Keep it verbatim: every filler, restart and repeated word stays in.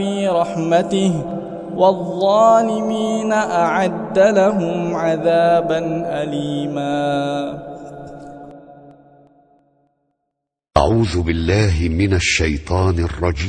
في رحمته والظالمين أعد لهم عذابا أليما. أعوذ بالله من الشيطان الرجيم.